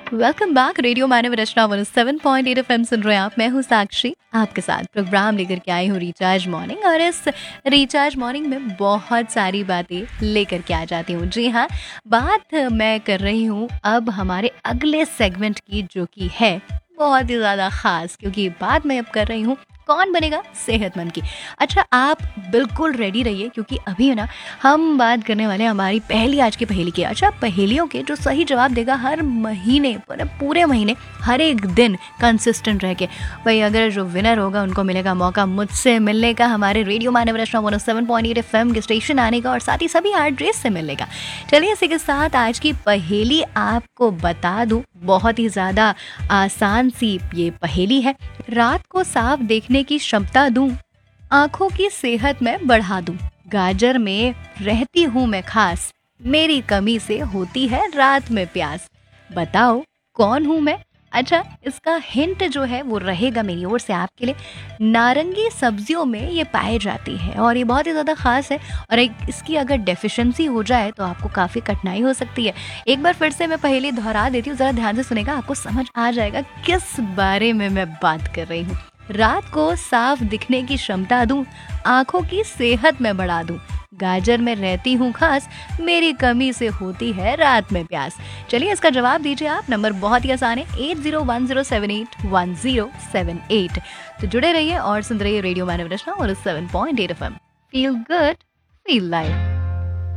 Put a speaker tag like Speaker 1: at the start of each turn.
Speaker 1: Welcome back. Radio मानव रचना 107.8 FM सुन रहे हैं आप। मैं हूँ साक्षी, आपके साथ प्रोग्राम लेकर के आई हूँ रिचार्ज मॉर्निंग। और इस रिचार्ज मॉर्निंग में बहुत सारी बातें लेकर के आ जाती हूँ। जी हाँ, बात मैं कर रही हूँ अब हमारे अगले सेगमेंट की, जो कि है बहुत ही ज़्यादा ख़ास, क्योंकि बात मैं अब कर रही हूँ कौन बनेगा सेहतमंद की। अच्छा, आप बिल्कुल रेडी रहिए, क्योंकि अभी ना हम बात करने वाले हैं हमारी पहेली, आज की पहेली की। अच्छा, पहेलियों के जो सही जवाब देगा हर महीने, पूरे महीने, हर एक दिन कंसिस्टेंट रह के, भाई अगर जो विनर होगा उनको मिलेगा मौका मुझसे मिलने का, हमारे रेडियो मानव रचना 107.8 एफएम के स्टेशन आने का, और साथ ही सभी एड्रेस से मिलने का। चलिए इसी के साथ आज की पहेली आपको बता दूं। बहुत ही ज़्यादा आसान सी ये पहेली है। रात को साफ देखने की क्षमता दूं, आंखों की सेहत में बढ़ा दूं, गाजर में रहती हूँ मैं खास, मेरी कमी से होती है रात में प्यास, बताओ कौन हूँ मैं। अच्छा, इसका हिंट जो है वो रहेगा मेरी ओर से आपके लिए। नारंगी सब्जियों में ये पाए जाती है और ये बहुत ही ज़्यादा खास है। और इसकी अगर डेफिशिएंसी हो जाए तो आपको काफ़ी कठिनाई हो सकती है। एक बार फिर से मैं पहेली दोहरा देती हूँ, ज़रा ध्यान से सुनेगा, आपको समझ आ जाएगा किस बारे में मैं बात कर रही हूँ। रात को साफ दिखने की क्षमता दूं, आंखों की सेहत में बढ़ा दूं, गाजर में रहती हूँ खास, मेरी कमी से होती है रात में प्यास। चलिए इसका जवाब दीजिए आप। नंबर बहुत ही आसान है, 8010781078। तो जुड़े रहिए और सुन रहिए रेडियो मानव रचना और 7.8 FM. Feel good, feel live.